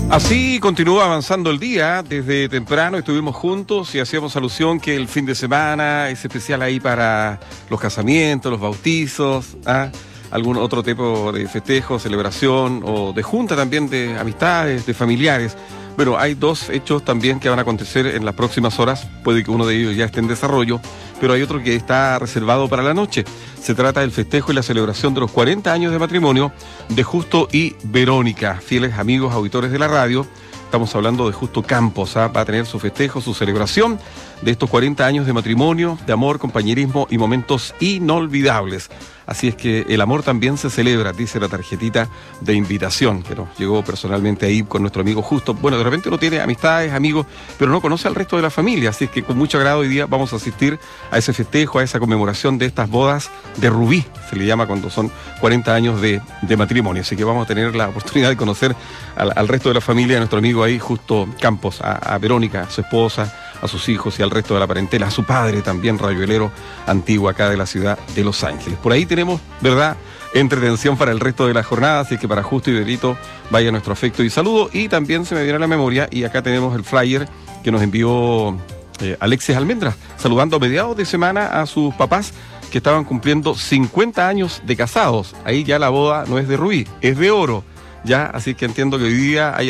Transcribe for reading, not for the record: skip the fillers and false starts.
Así continúa avanzando el día. Desde temprano estuvimos juntos y hacíamos alusión que el fin de semana es especial ahí para los casamientos, los bautizos, algún otro tipo de festejo, celebración o de junta también de amistades, de familiares. Bueno, hay dos hechos también que van a acontecer en las próximas horas. Puede que uno de ellos ya esté en desarrollo, pero hay otro que está reservado para la noche. Se trata del festejo y la celebración de los 40 años de matrimonio de Justo y Verónica, fieles amigos auditores de la radio. Estamos hablando de Justo Campos, va a tener su festejo, su celebración de estos 40 años de matrimonio, de amor, compañerismo y momentos inolvidables. Así es que el amor también se celebra, dice la tarjetita de invitación, que nos llegó personalmente ahí con nuestro amigo Justo. Bueno, de repente uno tiene amistades, amigos, pero no conoce al resto de la familia, así es que con mucho agrado hoy día vamos a asistir a ese festejo, a esa conmemoración de estas bodas de rubí, se le llama cuando son 40 años de matrimonio. Así que vamos a tener la oportunidad de conocer al resto de la familia, a nuestro amigo ahí, Justo Campos, a Verónica, a su esposa, a sus hijos y al resto de la parentela, a su padre también, rayuelero antiguo acá de la ciudad de Los Ángeles. Por ahí tenemos, ¿verdad?, entretención para el resto de la jornada, así que para Justo y Verito vaya nuestro afecto y saludo. Y también se me viene a la memoria, y acá tenemos el flyer que nos envió Alexis Almendra, saludando a mediados de semana a sus papás que estaban cumpliendo 50 años de casados. Ahí ya la boda no es de rubí, es de oro, ya, así que entiendo que hoy día hay